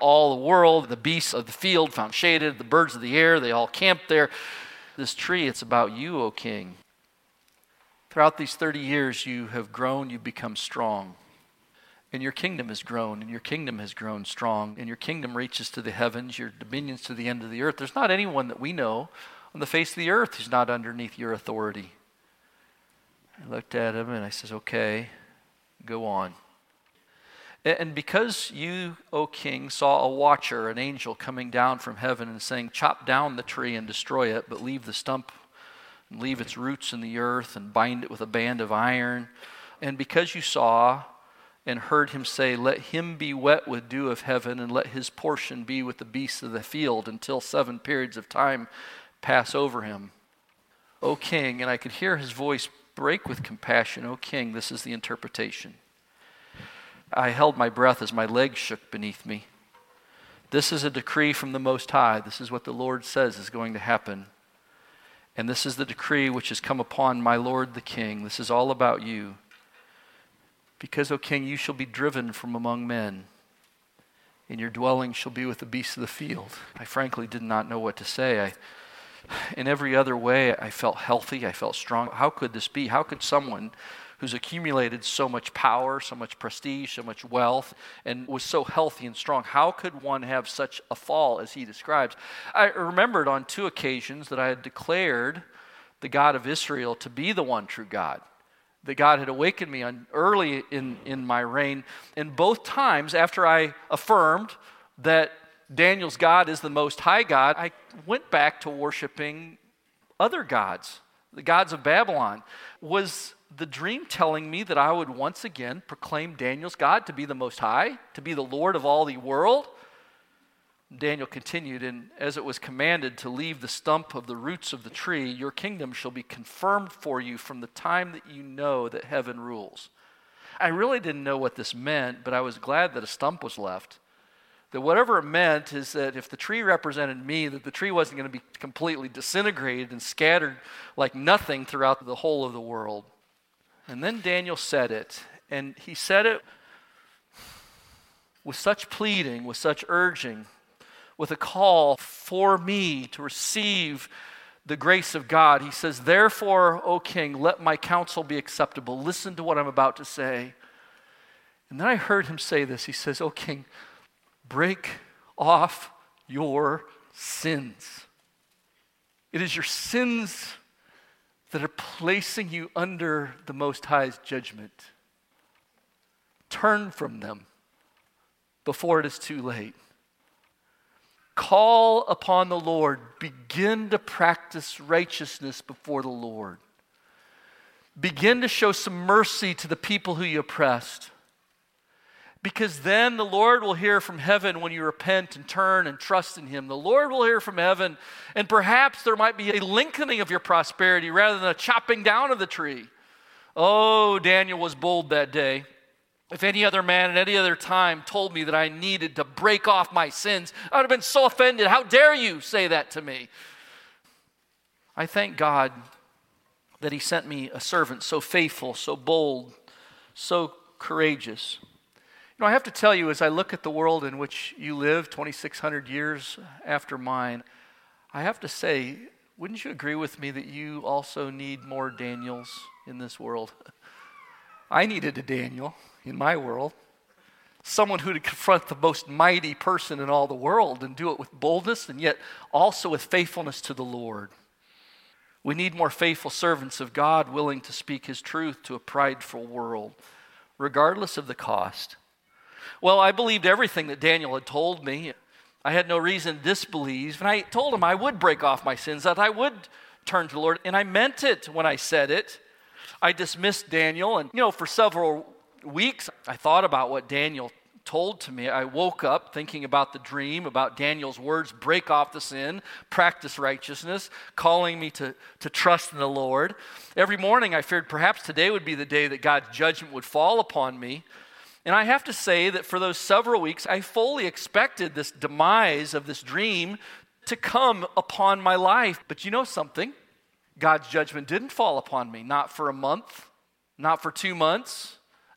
all the world. The beasts of the field found shaded, the birds of the air, they all camped there. This tree, it's about you, O king. Throughout these 30 years, you have grown, you've become strong. And your kingdom has grown, and your kingdom has grown strong, and your kingdom reaches to the heavens, your dominions to the end of the earth. There's not anyone that we know on the face of the earth who's not underneath your authority. I looked at him and I says, okay, go on. And because you, O king, saw a watcher, an angel coming down from heaven and saying, chop down the tree and destroy it, but leave the stump and leave its roots in the earth and bind it with a band of iron. And because you saw and heard him say, let him be wet with dew of heaven, and let his portion be with the beasts of the field until 7 periods of time pass over him. O king, and I could hear his voice break with compassion, O king, this is the interpretation. I held my breath as my legs shook beneath me. This is a decree from the Most High. This is what the Lord says is going to happen. And this is the decree which has come upon my Lord the king. This is all about you. Because, O king, you shall be driven from among men, and your dwelling shall be with the beasts of the field. I frankly did not know what to say. In every other way, I felt healthy. I felt strong. How could this be? How could someone who's accumulated so much power, so much prestige, so much wealth, and was so healthy and strong, how could one have such a fall as he describes? I remembered on 2 occasions that I had declared the God of Israel to be the one true God. That God had awakened me on early in my reign. And both times after I affirmed that Daniel's God is the Most High God, I went back to worshiping other gods, the gods of Babylon. Was the dream telling me that I would once again proclaim Daniel's God to be the Most High, to be the Lord of all the world? Daniel continued, and as it was commanded to leave the stump of the roots of the tree, your kingdom shall be confirmed for you from the time that you know that heaven rules. I really didn't know what this meant, but I was glad that a stump was left. That whatever it meant is that if the tree represented me, that the tree wasn't going to be completely disintegrated and scattered like nothing throughout the whole of the world. And then Daniel said it, and he said it with such pleading, with such urging, with a call for me to receive the grace of God. He says, therefore, O king, let my counsel be acceptable. Listen to what I'm about to say. And then I heard him say this. He says, O king, break off your sins. It is your sins that are placing you under the Most High's judgment. Turn from them before it is too late. Call upon the Lord. Begin to practice righteousness before the Lord. Begin to show some mercy to the people who you oppressed. Because then the Lord will hear from heaven when you repent and turn and trust in Him. The Lord will hear from heaven, and perhaps there might be a lengthening of your prosperity rather than a chopping down of the tree. Oh, Daniel was bold that day. If any other man at any other time told me that I needed to break off my sins, I would have been so offended. How dare you say that to me? I thank God that He sent me a servant so faithful, so bold, so courageous. You know, I have to tell you, as I look at the world in which you live 2,600 years after mine, I have to say, wouldn't you agree with me that you also need more Daniels in this world? I needed a Daniel in my world, someone who would confront the most mighty person in all the world and do it with boldness and yet also with faithfulness to the Lord. We need more faithful servants of God willing to speak His truth to a prideful world, regardless of the cost. Well, I believed everything that Daniel had told me. I had no reason to disbelieve, and I told him I would break off my sins, that I would turn to the Lord, and I meant it when I said it. I dismissed Daniel, and for several weeks, I thought about what Daniel told to me. I woke up thinking about the dream, about Daniel's words, break off the sin, practice righteousness, calling me to trust in the Lord. Every morning I feared perhaps today would be the day that God's judgment would fall upon me. And I have to say that for those several weeks, I fully expected this demise of this dream to come upon my life. But you know something? God's judgment didn't fall upon me, not for a month, not for 2 months,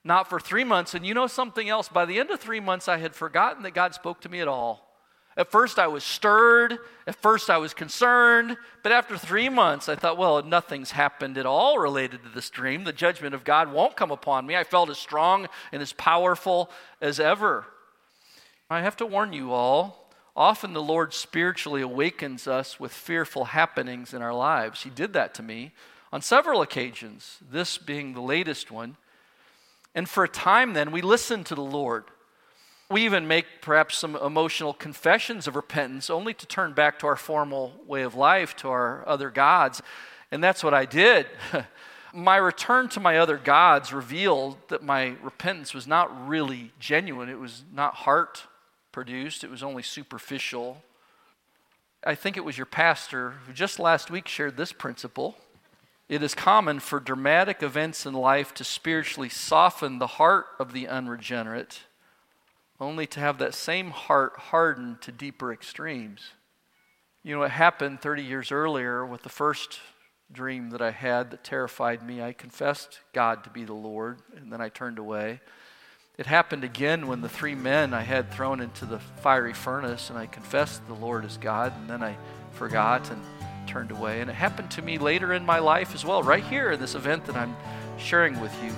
Not for 3 months. And you know something else? By the end of 3 months, I had forgotten that God spoke to me at all. At first, I was stirred. At first, I was concerned. But after 3 months, I thought, well, nothing's happened at all related to this dream. The judgment of God won't come upon me. I felt as strong and as powerful as ever. I have to warn you all, often the Lord spiritually awakens us with fearful happenings in our lives. He did that to me on several occasions, this being the latest one. And for a time then, we listened to the Lord. We even make perhaps some emotional confessions of repentance only to turn back to our formal way of life, to our other gods. And that's what I did. My return to my other gods revealed that my repentance was not really genuine. It was not heart-produced. It was only superficial. I think it was your pastor who just last week shared this principle. It is common for dramatic events in life to spiritually soften the heart of the unregenerate, only to have that same heart hardened to deeper extremes. You know, it happened 30 years earlier with the first dream that I had that terrified me. I confessed God to be the Lord, and then I turned away. It happened again when the 3 men I had thrown into the fiery furnace, and I confessed the Lord as God, and then I forgot and turned away. And it happened to me later in my life as well, right here in this event that I'm sharing with you.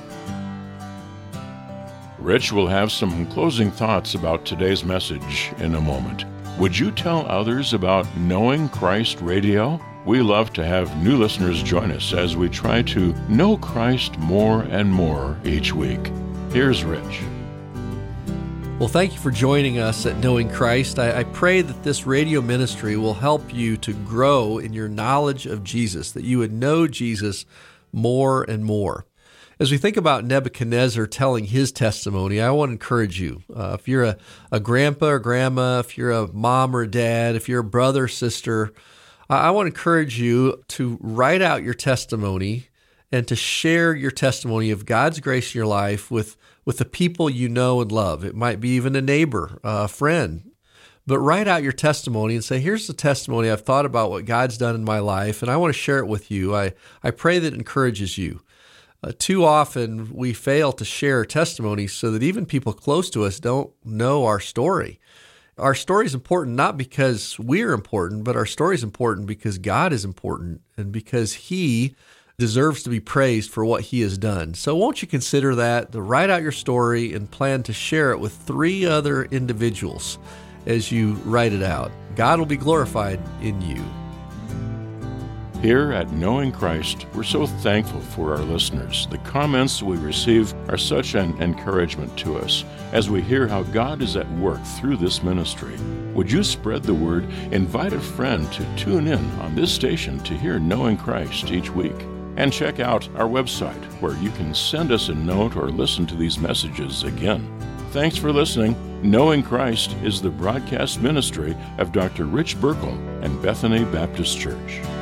Rich will have some closing thoughts about today's message in a moment. Would you tell others about Knowing Christ Radio? We love to have new listeners join us as we try to know Christ more and more each week. Here's Rich. Well, thank you for joining us at Knowing Christ. I pray that this radio ministry will help you to grow in your knowledge of Jesus, that you would know Jesus more and more. As we think about Nebuchadnezzar telling his testimony, I want to encourage you. If you're a grandpa or grandma, if you're a mom or a dad, if you're a brother or sister, I want to encourage you to write out your testimony and to share your testimony of God's grace in your life with the people you know and love. It might be even a neighbor, a friend. But write out your testimony and say, here's the testimony. I've thought about what God's done in my life, and I want to share it with you. I pray that it encourages you. Too often, we fail to share testimonies so that even people close to us don't know our story. Our story is important not because we're important, but our story is important because God is important and because He deserves to be praised for what He has done. So won't you consider that, to write out your story and plan to share it with 3 other individuals as you write it out. God will be glorified in you. Here at Knowing Christ, we're so thankful for our listeners. The comments we receive are such an encouragement to us as we hear how God is at work through this ministry. Would you spread the word? Invite a friend to tune in on this station to hear Knowing Christ each week. And check out our website where you can send us a note or listen to these messages again. Thanks for listening. Knowing Christ is the broadcast ministry of Dr. Rich Burkle and Bethany Baptist Church.